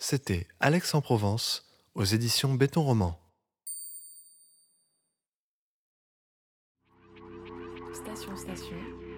C'était Alex en Provence, aux éditions Béton Roman. Station.